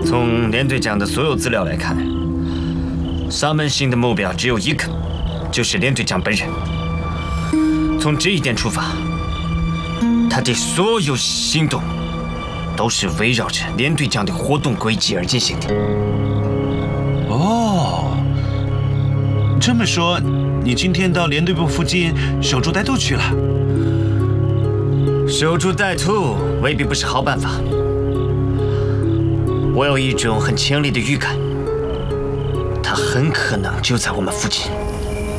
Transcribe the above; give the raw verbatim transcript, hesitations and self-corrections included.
从连队长的所有资料来看，沙门星的目标只有一个，就是连队长本人。从这一点出发，他的所有行动都是围绕着连队长的活动轨迹而进行的。 哦，这么说，你今天到连队部附近守株待兔去了？ 守株待兔未必不是好办法。我有一种很强烈的预感，他很可能就在我们附近。